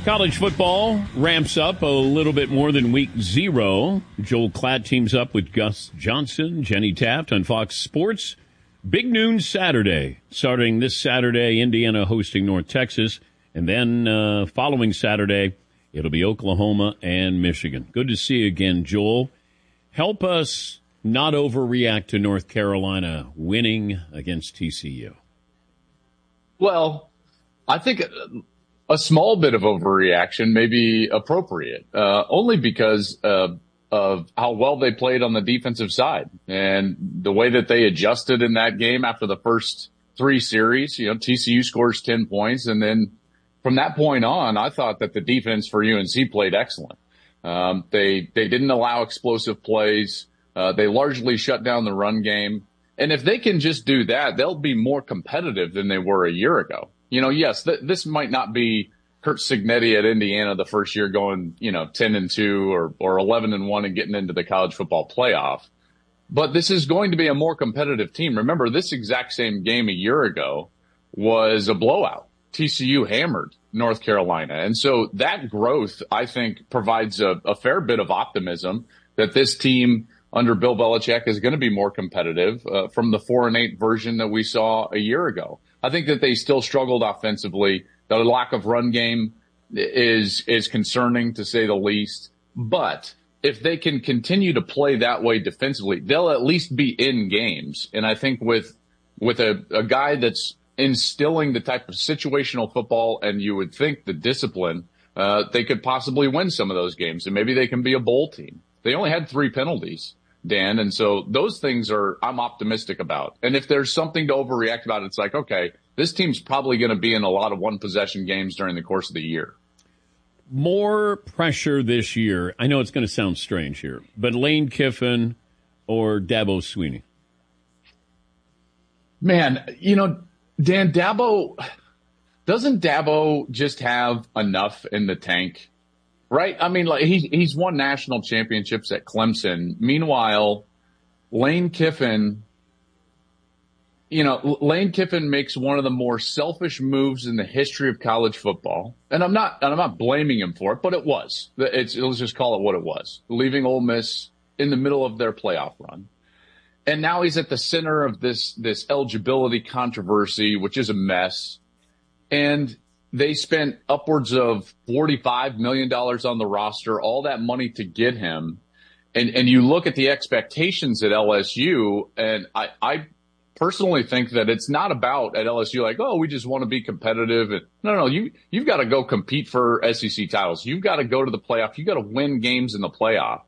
College football ramps up a little bit more than week 0. Joel Klatt teams up with Gus Johnson, Jenny Taft on Fox Sports. Big noon Saturday. Starting this Saturday, Indiana hosting North Texas. And then following Saturday, it'll be Oklahoma and Michigan. Good to see you again, Joel. Help us not overreact to North Carolina winning against TCU. Well, I think a small bit of overreaction may be appropriate, only because of how well they played on the defensive side and the way that they adjusted in that game after the first 3 series. You know, TCU scores 10 points, and then from that point on, I thought that the defense for UNC played excellent. They didn't allow explosive plays. They largely shut down the run game. And if they can just do that, they'll be more competitive than they were a year ago. You know, yes, this might not be Curt Cignetti at Indiana the first year going, 10-2 or 11-1 and getting into the college football playoff. But this is going to be a more competitive team. Remember, this exact same game a year ago was a blowout. TCU hammered North Carolina. And so that growth, I think, provides a fair bit of optimism that this team under Bill Belichick is going to be more competitive from the 4-8 version that we saw a year ago. I think that they still struggled offensively. The lack of run game is concerning, to say the least. But if they can continue to play that way defensively, they'll at least be in games. And I think with a guy that's instilling the type of situational football and you would think the discipline, they could possibly win some of those games. And maybe they can be a bowl team. They only had 3 penalties, Dan. And so those things I'm optimistic about. And if there's something to overreact about, it's like, okay, this team's probably going to be in a lot of one-possession games during the course of the year. More pressure this year. I know it's going to sound strange here, but Lane Kiffin or Dabo Swinney? Man, Dan, doesn't Dabo just have enough in the tank? Right? I mean, like he's won national championships at Clemson. Meanwhile, Lane Kiffin makes one of the more selfish moves in the history of college football. And I'm not blaming him for it, but it was. Let's just call it what it was. Leaving Ole Miss in the middle of their playoff run. And now he's at the center of this eligibility controversy, which is a mess. And they spent upwards of $45 million on the roster, all that money to get him. And you look at the expectations at LSU, and I personally think that it's not about at LSU like, oh, we just want to be competitive. No, you've got to go compete for SEC titles. You've got to go to the playoff. You've got to win games in the playoff.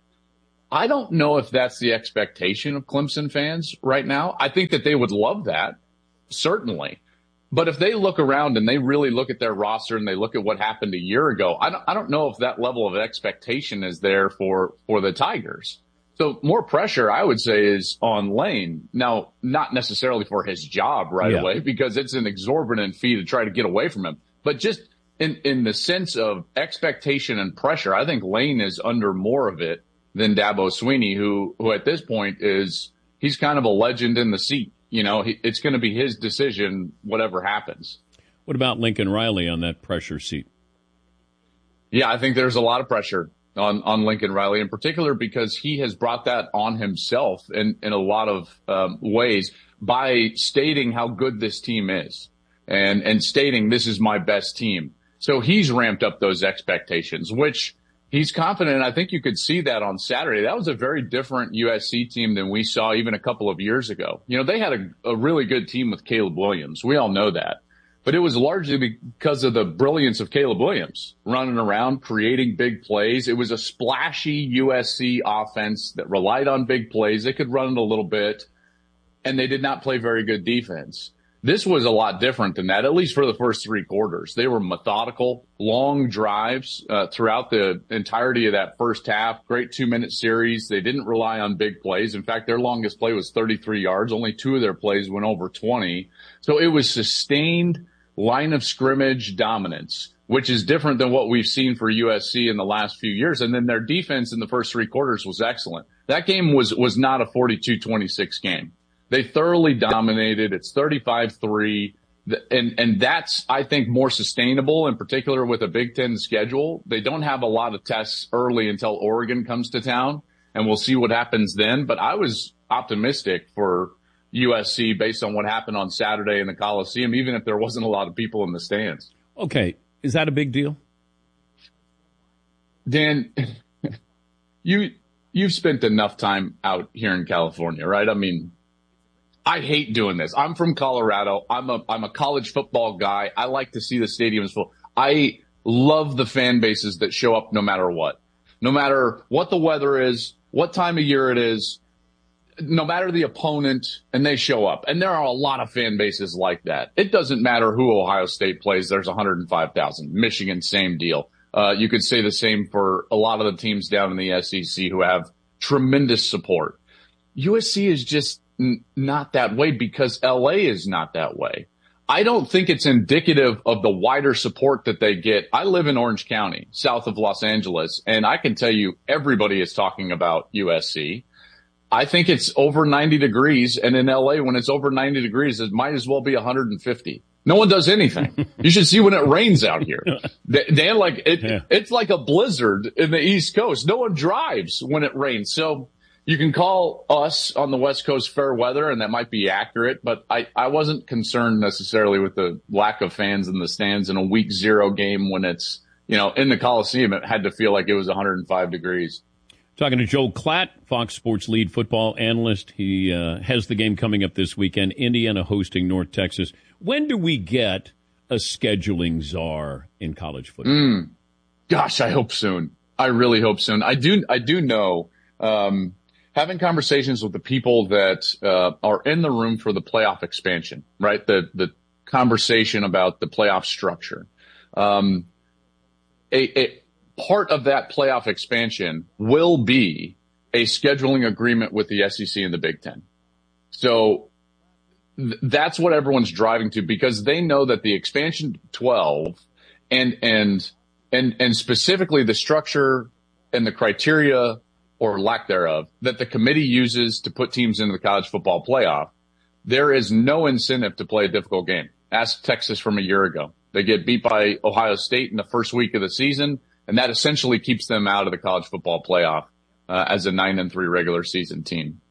I don't know if that's the expectation of Clemson fans right now. I think that they would love that, certainly. But if they look around and they really look at their roster and they look at what happened a year ago, I don't know if that level of expectation is there for the Tigers. So more pressure, I would say, is on Lane. Now, not necessarily for his job right away, because it's an exorbitant fee to try to get away from him. But just in the sense of expectation and pressure, I think Lane is under more of it than Dabo Swinney, who at this point he's kind of a legend in the seat. It's going to be his decision, whatever happens. What about Lincoln Riley on that pressure seat? Yeah, I think there's a lot of pressure on Lincoln Riley in particular, because he has brought that on himself in a lot of ways by stating how good this team is and stating this is my best team. So he's ramped up those expectations, which he's confident. I think you could see that on Saturday. That was a very different USC team than we saw even a couple of years ago. They had a really good team with Caleb Williams. We all know that. But it was largely because of the brilliance of Caleb Williams running around, creating big plays. It was a splashy USC offense that relied on big plays. They could run it a little bit, and they did not play very good defense. This was a lot different than that, at least for the first 3 quarters. They were methodical, long drives throughout the entirety of that first half. Great 2-minute series. They didn't rely on big plays. In fact, their longest play was 33 yards. Only 2 of their plays went over 20. So it was sustained line of scrimmage dominance, which is different than what we've seen for USC in the last few years. And then their defense in the first 3 quarters was excellent. That game was not a 42-26 game. They thoroughly dominated. It's 35-3. And that's, I think, more sustainable, in particular with a Big Ten schedule. They don't have a lot of tests early until Oregon comes to town, and we'll see what happens then. But I was optimistic for USC based on what happened on Saturday in the Coliseum, even if there wasn't a lot of people in the stands. Okay. Is that a big deal? Dan, you've spent enough time out here in California, right? I mean, I hate doing this. I'm from Colorado. I'm a college football guy. I like to see the stadiums full. I love the fan bases that show up no matter what the weather is, what time of year it is, no matter the opponent, and they show up. And there are a lot of fan bases like that. It doesn't matter who Ohio State plays. There's 105,000. Michigan, same deal. You could say the same for a lot of the teams down in the SEC who have tremendous support. USC is just not that way because LA is not that way. I don't think it's indicative of the wider support that they get. I live in Orange County, south of Los Angeles, and I can tell you everybody is talking about USC. I think it's over 90 degrees, and in LA, when it's over 90 degrees, it might as well be 150. No one does anything. You should see when it rains out here. Dan, it's like a blizzard in the East Coast. No one drives when it rains. So you can call us on the West Coast fair weather, and that might be accurate, but I wasn't concerned necessarily with the lack of fans in the stands in a week 0 game when it's, in the Coliseum, it had to feel like it was 105 degrees. Talking to Joel Klatt, Fox Sports lead football analyst. He has the game coming up this weekend, Indiana hosting North Texas. When do we get a scheduling czar in college football? Gosh, I hope soon. I really hope soon. I do know, having conversations with the people that are in the room for the playoff expansion, right? The conversation about the playoff structure. A part of that playoff expansion will be a scheduling agreement with the SEC and the Big Ten. So that's what everyone's driving to, because they know that the expansion 12 and specifically the structure and the criteria or lack thereof that the committee uses to put teams into the college football playoff, there is no incentive to play a difficult game. Ask Texas from a year ago. They get beat by Ohio State in the first week of the season, and that essentially keeps them out of the college football playoff as a 9-3 regular season team.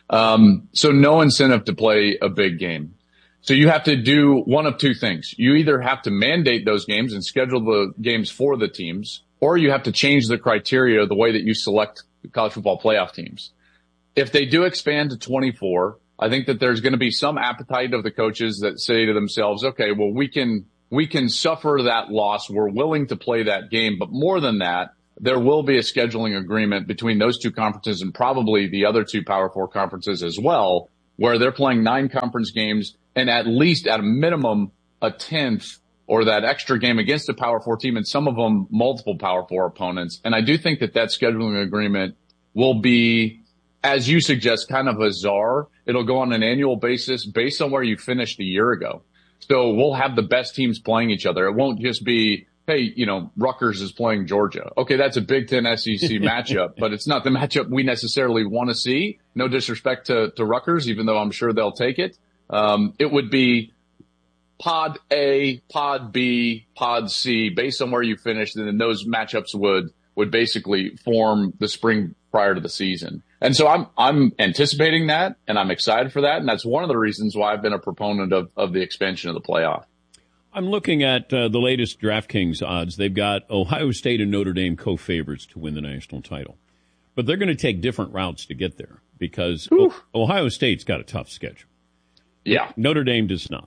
So no incentive to play a big game. So you have to do one of two things. You either have to mandate those games and schedule the games for the teams, or you have to change the criteria, the way that you select college football playoff teams. If they do expand to 24, I think that there's going to be some appetite of the coaches that say to themselves, okay, well, we can suffer that loss. We're willing to play that game. But more than that, there will be a scheduling agreement between those two conferences and probably the other two Power Four conferences as well, where they're playing 9 conference games and at least at a minimum a 10th or that extra game against a Power Four team, and some of them multiple Power Four opponents. And I do think that scheduling agreement will be, as you suggest, kind of a czar. It'll go on an annual basis based on where you finished a year ago. So we'll have the best teams playing each other. It won't just be, hey, Rutgers is playing Georgia. Okay, that's a Big Ten SEC matchup, but it's not the matchup we necessarily want to see. No disrespect to Rutgers, even though I'm sure they'll take it. It would be Pod A, Pod B, Pod C, based on where you finished, and then those matchups would basically form the spring prior to the season. And so I'm anticipating that, and I'm excited for that. And that's one of the reasons why I've been a proponent of the expansion of the playoff. I'm looking at the latest DraftKings odds. They've got Ohio State and Notre Dame co-favorites to win the national title. But they're going to take different routes to get there because Ohio State's got a tough schedule. Yeah. Notre Dame does not.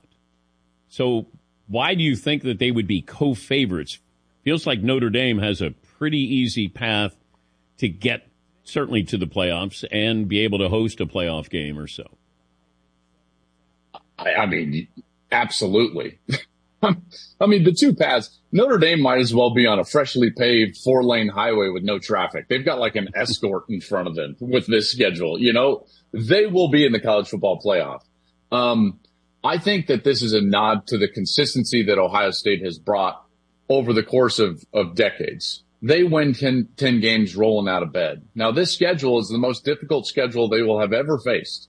So why do you think that they would be co-favorites? Feels like Notre Dame has a pretty easy path to get certainly to the playoffs and be able to host a playoff game or so. I mean, absolutely. I mean, the two paths, Notre Dame might as well be on a freshly paved 4-lane highway with no traffic. They've got like an escort in front of them with this schedule. They will be in the college football playoff. I think that this is a nod to the consistency that Ohio State has brought over the course of decades. They win 10 games rolling out of bed. Now, this schedule is the most difficult schedule they will have ever faced.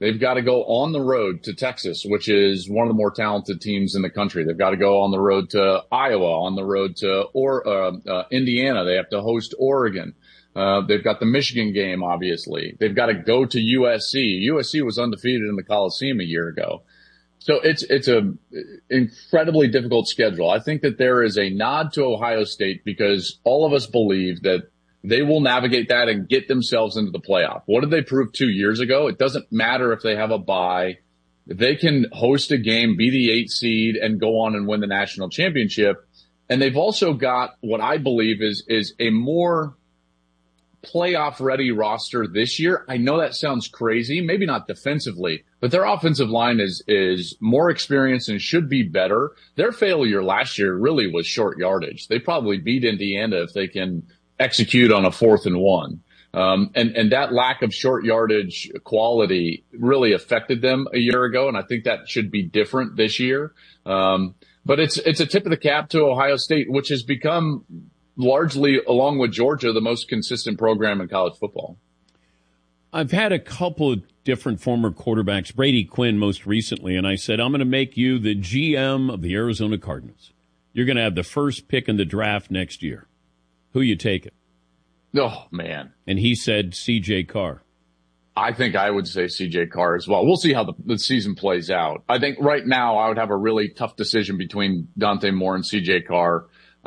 They've got to go on the road to Texas, which is one of the more talented teams in the country. They've got to go on the road to Iowa, on the road to Indiana. They have to host Oregon. They've got the Michigan game, obviously. They've got to go to USC. USC was undefeated in the Coliseum a year ago. So it's a incredibly difficult schedule. I think that there is a nod to Ohio State because all of us believe that they will navigate that and get themselves into the playoff. What did they prove 2 years ago? It doesn't matter if they have a bye. They can host a game, be the 8th seed, and go on and win the national championship. And they've also got what I believe is a more playoff-ready roster this year. I know that sounds crazy, maybe not defensively, but their offensive line is more experienced and should be better. Their failure last year really was short yardage. They probably beat Indiana if they can execute on a 4th and 1. And that lack of short yardage quality really affected them a year ago, and I think that should be different this year. But it's a tip of the cap to Ohio State, which has become largely, along with Georgia, the most consistent program in college football. I've had a couple of different former quarterbacks, Brady Quinn most recently, and I said, I'm going to make you the GM of the Arizona Cardinals. You're going to have the first pick in the draft next year. Who you taking? Oh, man. And he said C.J. Carr. I think I would say C.J. Carr as well. We'll see how the season plays out. I think right now I would have a really tough decision between Dante Moore and C.J. Carr.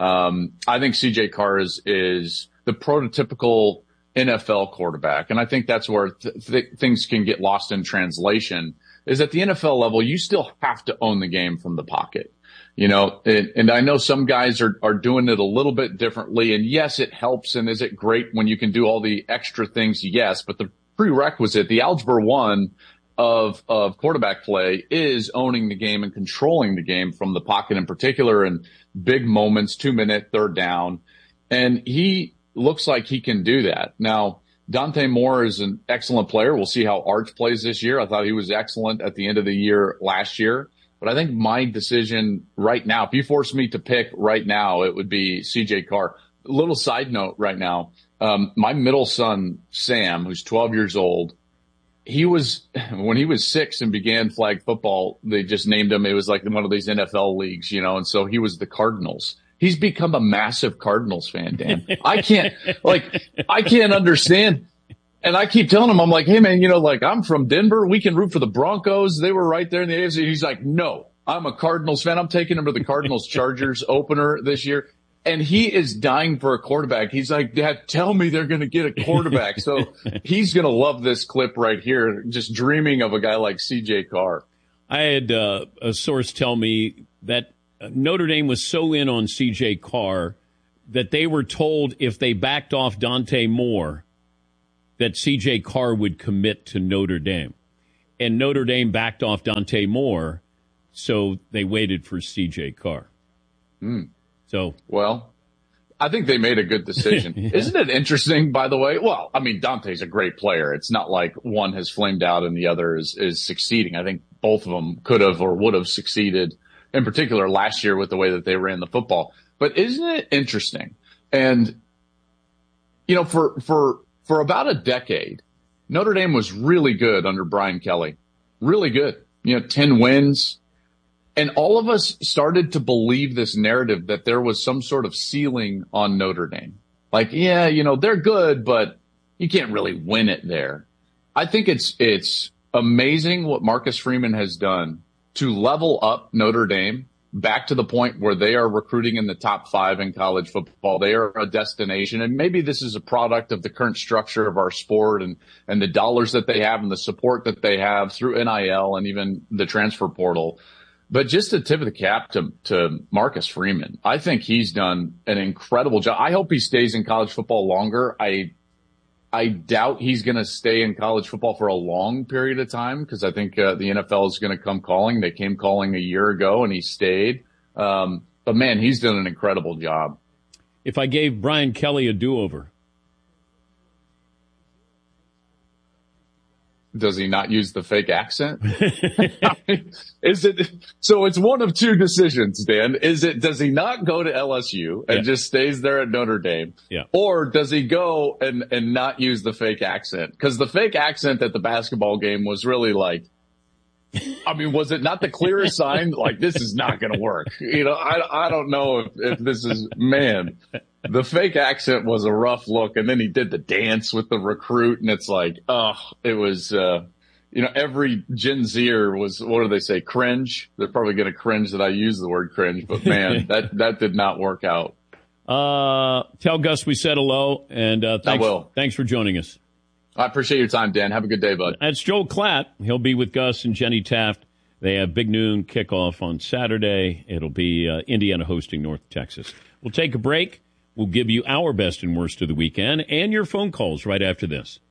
I think C.J. Carr is the prototypical NFL quarterback. And I think that's where things can get lost in translation is at the NFL level, you still have to own the game from the pocket. You know, and I know some guys are doing it a little bit differently. And yes, it helps. And is it great when you can do all the extra things? Yes. But the prerequisite, the algebra 1 of quarterback play is owning the game and controlling the game from the pocket in particular and big moments, 2-minute, third down. And he looks like he can do that. Now, Dante Moore is an excellent player. We'll see how Arch plays this year. I thought he was excellent at the end of the year last year. But I think my decision right now, if you force me to pick right now, it would be C.J. Carr. A little side note right now. My middle son, Sam, who's 12 years old, when he was 6 and began flag football, they just named him. It was like one of these NFL leagues, you know, and so he was the Cardinals. He's become a massive Cardinals fan, Dan. I can't understand. And I keep telling him, I'm like, hey man, you know, like I'm from Denver. We can root for the Broncos. They were right there in the AFC. He's like, no, I'm a Cardinals fan. I'm taking him to the Cardinals Chargers opener this year. And he is dying for a quarterback. He's like, Dad, tell me they're going to get a quarterback. So he's going to love this clip right here, just dreaming of a guy like C.J. Carr. I had a source tell me that Notre Dame was so in on C.J. Carr that they were told if they backed off Dante Moore, that C.J. Carr would commit to Notre Dame. And Notre Dame backed off Dante Moore, so they waited for C.J. Carr. Well, I think they made a good decision. Yeah. Isn't it interesting, by the way? Well, I mean, Dante's a great player. It's not like one has flamed out and the other is succeeding. I think both of them could have or would have succeeded, in particular last year with the way that they ran the football. But isn't it interesting? And, you know, for about a decade, Notre Dame was really good under Brian Kelly. Really good. You know, 10 wins. And all of us started to believe this narrative that there was some sort of ceiling on Notre Dame. Like, yeah, you know, they're good, but you can't really win it there. I think it's amazing what Marcus Freeman has done to level up Notre Dame back to the point where they are recruiting in the top 5 in college football. They are a destination. And maybe this is a product of the current structure of our sport and the dollars that they have and the support that they have through NIL and even the transfer portal. But just a tip of the cap to Marcus Freeman. I think he's done an incredible job. I hope he stays in college football longer. I doubt he's going to stay in college football for a long period of time because I think the NFL is going to come calling. They came calling a year ago and he stayed. But man, he's done an incredible job. If I gave Brian Kelly a do-over. does he not use the fake accent? I mean, so it's one of two decisions, Dan. Does he not go to LSU and just stays there at Notre Dame? Yeah. Or does he go and not use the fake accent? Because the fake accent at the basketball game was really like, I mean, was it not the clearest sign? Like, this is not going to work. I don't know if this is, man, the fake accent was a rough look. And then he did the dance with the recruit. And it's like, it was, every Gen Zer was, what do they say? Cringe. They're probably going to cringe that I use the word cringe, but man, that did not work out. Tell Gus we said hello, and thanks for joining us. I appreciate your time, Dan. Have a good day, bud. That's Joel Klatt. He'll be with Gus and Jenny Taft. They have big noon kickoff on Saturday. It'll be Indiana hosting North Texas. We'll take a break. We'll give you our best and worst of the weekend and your phone calls right after this.